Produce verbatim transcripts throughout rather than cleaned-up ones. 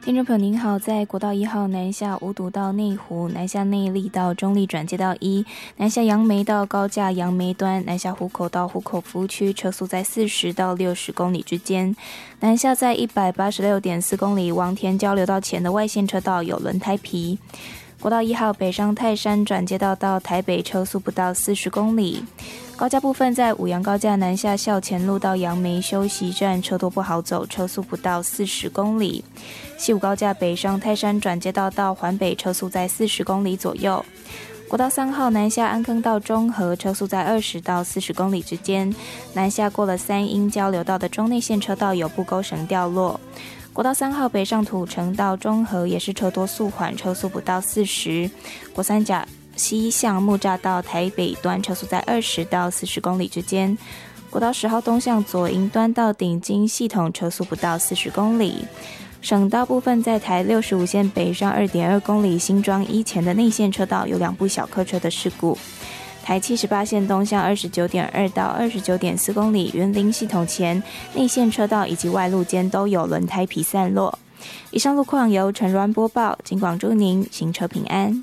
听众朋友您好，在国道一号南下五堵到内湖，南下内壢到中壢转接到一，南下杨梅到高架杨梅端，南下湖口到湖口服务区，车速在四十到六十公里之间。南下在一百八十六点四公里王田交流道前的外线车道有轮胎皮。国道一号北上泰山转接道到台北，车速不到四十公里。高架部分在五杨高架南下校前路到杨梅休息站，车多不好走，车速不到四十公里。西武高架北上泰山转接道到环北，车速在四十公里左右。国道三号南下安坑到中和，车速在二十到四十公里之间。南下过了三英交流道的中内线车道有布钩绳掉落。国道三号北上土城到中和也是车多速缓，车速不到四十。国三甲西向木栅到台北端，车速在二十到四十公里之间。国道十号东向左营端到顶金系统，车速不到四十公里。省道部分在台六十五线北上 二点二公里新庄一前的内线车道有两部小客车的事故。台七十八线东向 二十九点二到二十九点四公里云林系统前内线车道以及外路间都有轮胎皮散落。以上路况由陈软播报，警广祝您行车平安。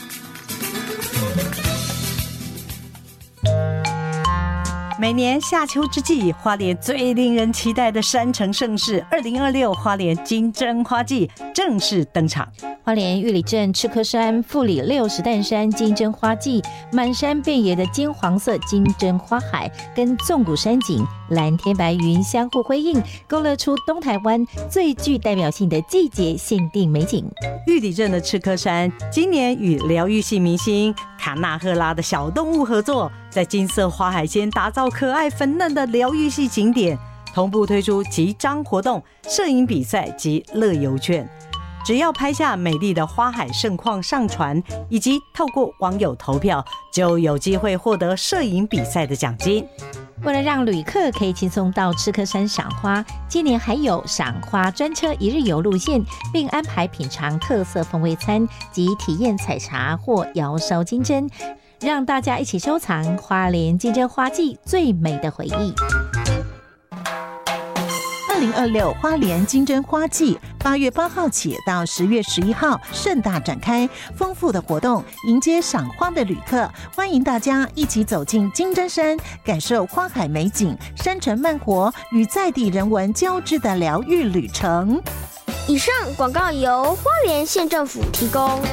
每年夏秋之际，花莲最令人期待的山城盛事二零二六花莲金针花季正式登场。 花莲玉里镇赤科山、富里六十担山金针花季，满山遍野的金黄色金针花海跟纵谷山景、蓝天白云相互辉映，勾勒出东台湾最具代表性的季节限定美景。 玉里镇的赤科山今年与疗愈系明星卡纳赫拉的小动物合作，在金色花海间打造可爱粉嫩的疗愈系景点，同步推出集章活动、摄影比赛及乐游券。只要拍下美丽的花海盛况上传，以及透过网友投票，就有机会获得摄影比赛的奖金。 为了让旅客可以轻松到赤科山赏花，今年还有赏花专车一日游路线，并安排品尝特色风味餐及体验采茶或摇烧金针，让大家一起收藏花莲金针花季最美的回忆。 二零二六花莲金针花季八月八号起到十月十一号盛大展开，丰富的活动迎接赏花的旅客，欢迎大家一起走进金针山，感受花海美景、山城慢活与在地人文交织的疗愈旅程。 以上广告由花莲县政府提供。